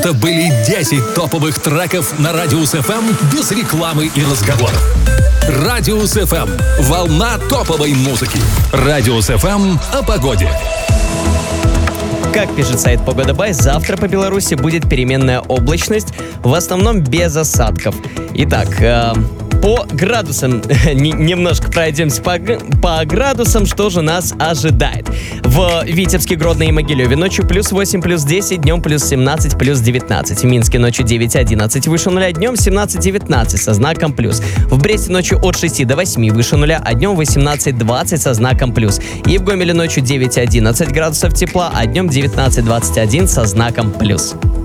Это были 10 топовых треков на Радиус ФМ без рекламы и разговоров. Радиус ФМ. Волна топовой музыки. Радиус ФМ о погоде. Как пишет сайт Погода Бай, завтра по Беларуси будет переменная облачность, в основном без осадков. Итак, по градусам немножко пройдемся по градусам, что же нас ожидает. В Витебске, Гродно и Могилеве ночью плюс 8, плюс 10, днем плюс 17, плюс 19. В Минске ночью 9-11, выше нуля, днем 17-19 со знаком плюс. В Бресте ночью от 6 до 8, выше нуля, а днем 18-20 со знаком плюс. И в Гомеле ночью 9-11 градусов тепла, а днем 19-21 со знаком плюс.